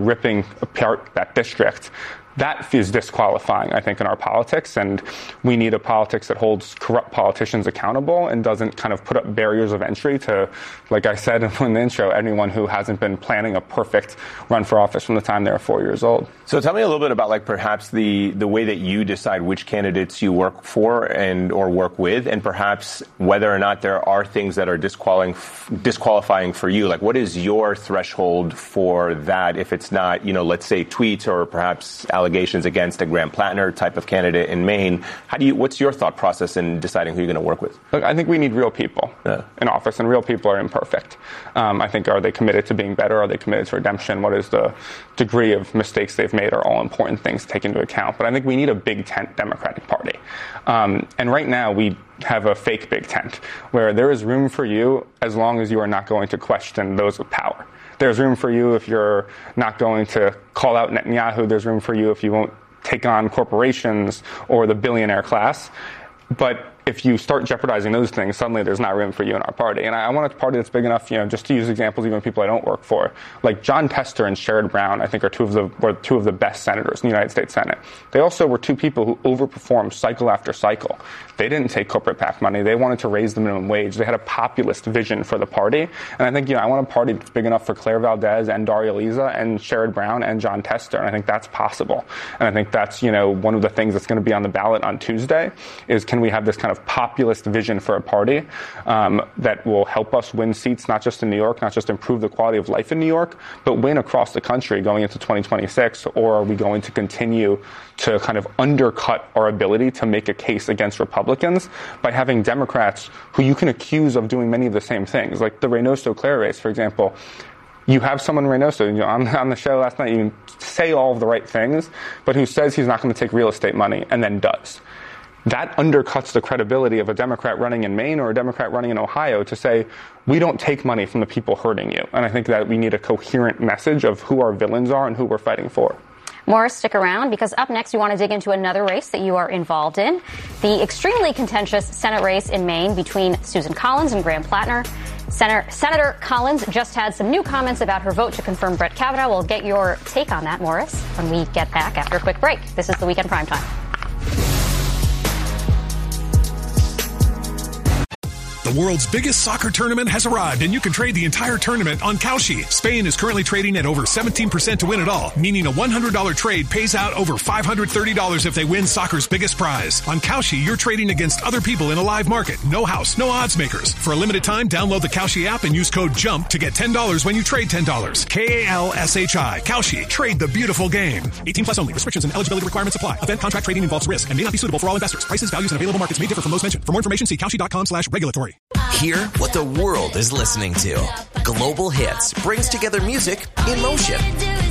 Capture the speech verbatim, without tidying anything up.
ripping apart that district. That is disqualifying, I think, in our politics, and we need a politics that holds corrupt politicians accountable and doesn't kind of put up barriers of entry to, like I said in the intro, anyone who hasn't been planning a perfect run for office from the time they were four years old. So tell me a little bit about, like, perhaps the, the way that you decide which candidates you work for and or work with, and perhaps whether or not there are things that are disqualifying disqualifying for you. Like, what is your threshold for that if it's not, you know, let's say tweets or perhaps allegations against a Graham Plattner type of candidate in Maine? How do you? What's your thought process in deciding who you're going to work with? Look, I think we need real people yeah. in office, and real people are imperfect. Um, I think, are they committed to being better? Are they committed to redemption? What is the degree of mistakes they've made? Are all important things to take into account. But I think we need a big tent Democratic Party. Um, and right now we have a fake big tent where there is room for you as long as you are not going to question those with power. There's room for you if you're not going to call out Netanyahu. There's room for you if you won't take on corporations or the billionaire class. But if you start jeopardizing those things, suddenly there's not room for you in our party. And I, I want a party that's big enough, you know, just to use examples, even people I don't work for, like Jon Tester and Sherrod Brown, I think are two of the were two of the best senators in the United States Senate. They also were two people who overperformed cycle after cycle. They didn't take corporate PAC money. They wanted to raise the minimum wage. They had a populist vision for the party. And I think, you know, I want a party that's big enough for Claire Valdez and Daria Liza and Sherrod Brown and Jon Tester. And I think that's possible. And I think that's, you know, one of the things that's going to be on the ballot on Tuesday is, can we have this kind of populist vision for a party um, that will help us win seats, not just in New York, not just improve the quality of life in New York, but win across the country going into twenty twenty-six? Or are we going to continue to kind of undercut our ability to make a case against Republicans by having Democrats who you can accuse of doing many of the same things? Like the Reynoso-Claire race, for example. You have someone, Reynoso, you know, on, on the show last night, you can say all of the right things, but who says he's not going to take real estate money and then does. That undercuts the credibility of a Democrat running in Maine or a Democrat running in Ohio to say, we don't take money from the people hurting you. And I think that we need a coherent message of who our villains are and who we're fighting for. Morris, stick around, because up next we want to dig into another race that you are involved in, the extremely contentious Senate race in Maine between Susan Collins and Graham Plattner. Senator, Senator Collins just had some new comments about her vote to confirm Brett Kavanaugh. We'll get your take on that, Morris, when we get back after a quick break. This is the Weekend Primetime. The world's biggest soccer tournament has arrived, and you can trade the entire tournament on Kalshi. Spain is currently trading at over seventeen percent to win it all, meaning a one hundred dollars trade pays out over five hundred thirty dollars if they win soccer's biggest prize. On Kalshi, you're trading against other people in a live market. No house, no odds makers. For a limited time, download the Kalshi app and use code JUMP to get ten dollars when you trade ten dollars. K A L S H I. Kalshi. Trade the beautiful game. eighteen plus only. Restrictions and eligibility requirements apply. Event contract trading involves risk and may not be suitable for all investors. Prices, values, and available markets may differ from those mentioned. For more information, see Kalshi.com slash regulatory. Hear what the world is listening to. Global Hits brings together music in motion.